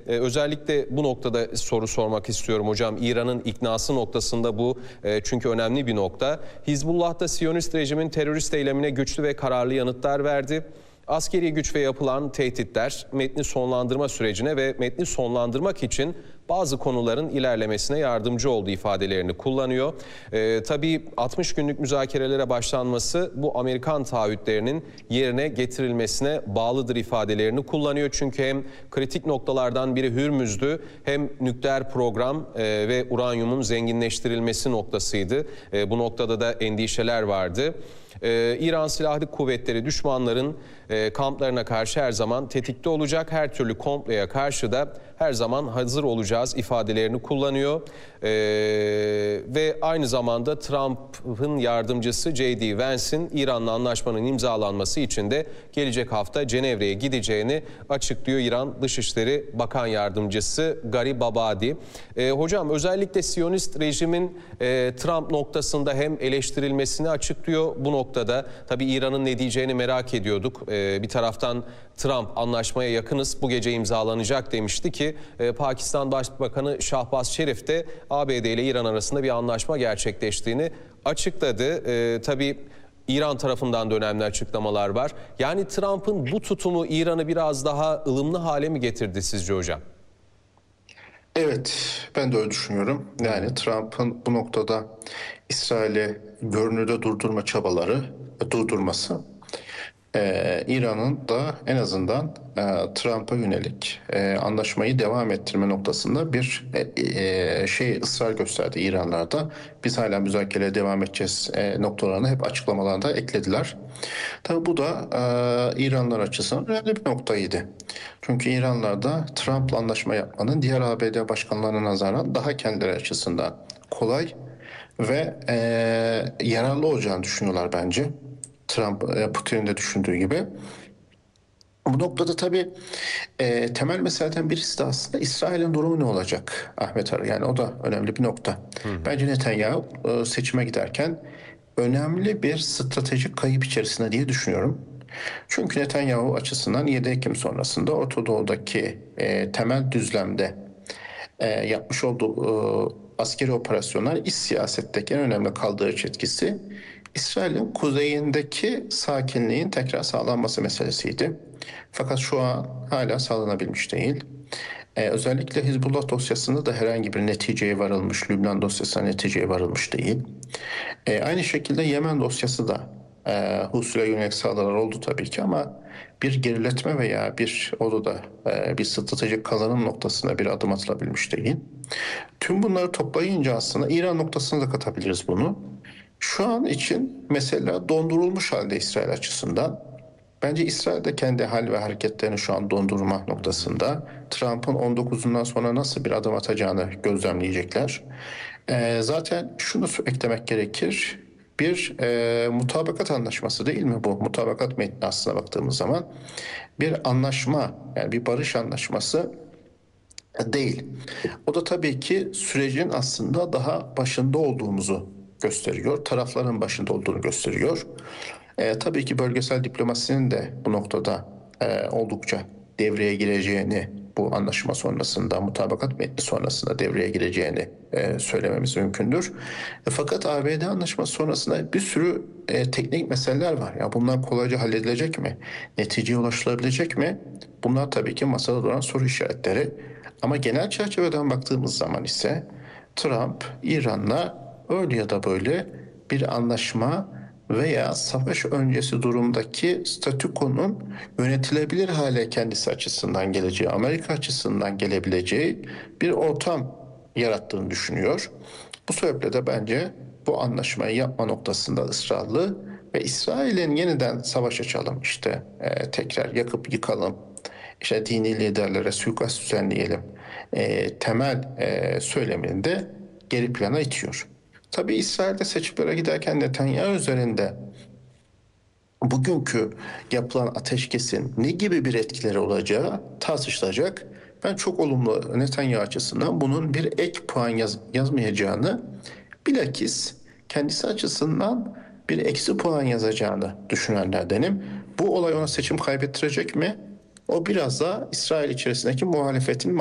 Özellikle bu noktada soru sormak istiyorum hocam. İran'ın iknası noktasında bu çünkü önemli bir nokta. Hizbullah da Siyonist rejimin terörist eylemine güçlü ve kararlı yanıtlar verdi. Askeri güç ve yapılan tehditler metni sonlandırma sürecine ve metni sonlandırmak için bazı konuların ilerlemesine yardımcı olduğu ifadelerini kullanıyor. Tabii 60 günlük müzakerelere başlanması bu Amerikan taahhütlerinin yerine getirilmesine bağlıdır ifadelerini kullanıyor. Çünkü hem kritik noktalardan biri Hürmüz'dü, hem nükleer program ve uranyumun zenginleştirilmesi noktasıydı. Bu noktada da endişeler vardı. İran Silahlı Kuvvetleri düşmanların kamplarına karşı her zaman tetikte olacak. Her türlü komploya karşı da her zaman hazır olacağız ifadelerini kullanıyor. Ve aynı zamanda Trump'ın yardımcısı J.D. Vance'in İran'la anlaşmanın imzalanması için de gelecek hafta Cenevre'ye gideceğini açıklıyor İran Dışişleri Bakan Yardımcısı Garibabadi. Hocam özellikle Siyonist rejimin Trump noktasında hem eleştirilmesini açıklıyor. Bu noktada tabii İran'ın ne diyeceğini merak ediyorduk. Bir taraftan Trump anlaşmaya yakınız, bu gece imzalanacak demişti ki Pakistan Başbakanı Şahbaz Şerif de ABD ile İran arasında bir anlaşma gerçekleştiğini açıkladı. Tabii İran tarafından da önemli açıklamalar var. Yani Trump'ın bu tutumu İran'ı biraz daha ılımlı hale mi getirdi sizce hocam? Evet, ben de öyle düşünüyorum. Yani Trump'ın bu noktada İsrail'i görünürde durdurma çabaları, durdurması, İran'ın da en azından Trump'a yönelik anlaşmayı devam ettirme noktasında bir ısrar gösterdi İranlarda. Biz hala müzakereye devam edeceğiz noktalarını hep açıklamalarında eklediler. Tabii bu da İranlar açısından önemli bir noktaydı. Çünkü İranlar da Trump'la anlaşma yapmanın diğer ABD başkanlarına nazaran daha kendileri açısından kolay ve yararlı olacağını düşünüyorlar bence. Trump, Putin'in de düşündüğü gibi. Bu noktada tabii temel meseleden birisi de aslında İsrail'in durumu ne olacak Ahmet Arı? Yani o da önemli bir nokta. Bence Netanyahu seçime giderken önemli bir stratejik kayıp içerisinde diye düşünüyorum. Çünkü Netanyahu açısından 7 Ekim sonrasında Orta Doğu'daki temel düzlemde yapmış olduğu askeri operasyonlar iç siyasetteki en önemli kaldırıcı etkisi İsrail'in kuzeyindeki sakinliğin tekrar sağlanması meselesiydi. Fakat şu an hala sağlanabilmiş değil. Özellikle Hizbullah dosyasında da herhangi bir neticeye varılmış, Lübnan dosyasına neticeye varılmış değil. Aynı şekilde Yemen dosyası da Husi'ye yönelik saldırılar oldu tabii ki ama bir geriletme veya bir orada bir stratejik kazanım noktasına bir adım atılabilmiş değil. Tüm bunları toplayınca aslında İran noktasına da katabiliriz bunu. Şu an için mesela dondurulmuş halde İsrail açısından. Bence İsrail de kendi hal ve hareketlerini şu an dondurma noktasında. Trump'ın 19'undan sonra nasıl bir adım atacağını gözlemleyecekler. Zaten şunu eklemek gerekir. Bir mutabakat anlaşması değil mi bu? Mutabakat metni aslına baktığımız zaman bir anlaşma, yani bir barış anlaşması değil. O da tabii ki sürecin aslında daha başında olduğumuzu gösteriyor. Tarafların başında olduğunu gösteriyor. Tabii ki bölgesel diplomasinin de bu noktada oldukça devreye gireceğini, bu anlaşma sonrasında, mutabakat metni sonrasında devreye gireceğini söylememiz mümkündür. Fakat ABD anlaşması sonrasında bir sürü teknik meseleler var. Ya bunlar kolayca halledilecek mi? Neticeye ulaşılabilecek mi? Bunlar tabii ki masada duran soru işaretleri. Ama genel çerçeveden baktığımız zaman ise Trump, İran'la öyle ya da böyle bir anlaşma veya savaş öncesi durumdaki statükonun yönetilebilir hale kendisi açısından geleceği, Amerika açısından gelebileceği bir ortam yarattığını düşünüyor. Bu sebeple de bence bu anlaşmayı yapma noktasında ısrarlı ve İsrail'in yeniden savaş açalım, işte tekrar yakıp yıkalım, işte dini liderlere suikast düzenleyelim temel söylemini de geri plana itiyor. Tabii İsrail'de seçimlere giderken Netanyahu üzerinde bugünkü yapılan ateşkesin ne gibi bir etkileri olacağı tartışılacak. Ben çok olumlu Netanyahu açısından bunun bir ek puan yazmayacağını, bilakis kendisi açısından bir eksi puan yazacağını düşünenlerdenim. Bu olay ona seçim kaybettirecek mi? O biraz da İsrail içerisindeki muhalefetin